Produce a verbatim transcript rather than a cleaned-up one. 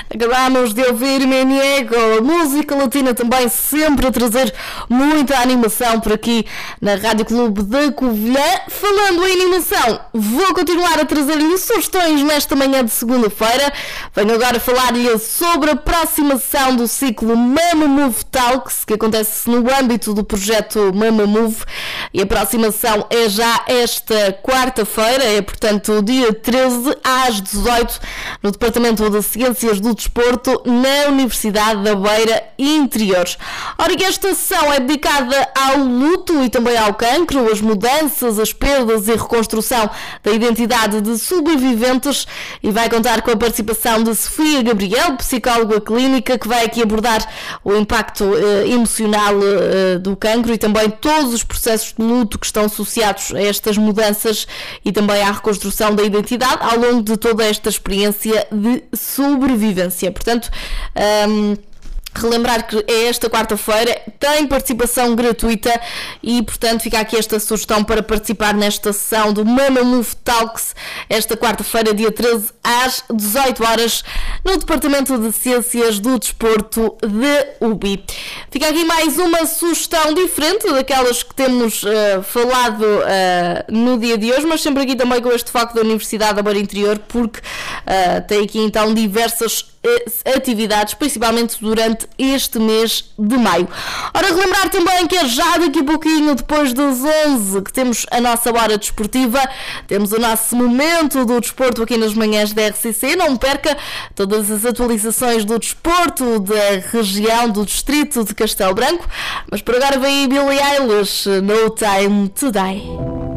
Acabámos de ouvir Maniego, música latina também sempre a trazer muita animação por aqui na Rádio Clube da Covilhã. Falando em animação, vou continuar a trazer-lhe sugestões nesta manhã de segunda-feira. Venho agora falar-lhe sobre a aproximação do ciclo Mama Move Talks, que acontece no âmbito do projeto Mama Move, e a aproximação é já esta quarta-feira, é portanto dia treze às dezoito, no Departamento de Ciências do Desporto, na Universidade da Beira Interior. Ora, esta sessão é dedicada ao luto e também ao cancro, as mudanças, as perdas e reconstrução da identidade de sobreviventes, e vai contar com a participação de Sofia Gabriel, psicóloga clínica, que vai aqui abordar o impacto eh, emocional eh, do cancro e também todos os processos de luto que estão associados a estas mudanças e também à reconstrução da identidade ao longo de toda esta experiência de sobrevivência. Portanto, um, relembrar que é esta quarta-feira, tem participação gratuita e, portanto, fica aqui esta sugestão para participar nesta sessão do Mama Move Talks, esta quarta-feira, dia treze, às dezoito horas, no Departamento de Ciências do Desporto de U B I. Fica aqui mais uma sugestão diferente daquelas que temos uh, falado uh, no dia de hoje, mas sempre aqui também com este foco da Universidade da Beira Interior, porque uh, tem aqui então diversas atividades, principalmente durante este mês de maio. Ora, relembrar também que é já daqui a pouquinho, depois das onze, que temos a nossa hora desportiva, temos o nosso momento do desporto aqui nas manhãs da R C C. Não perca todas as atualizações do desporto da região, do distrito de Castelo Branco, mas por agora vem aí Billie Eilish, No Time to Die.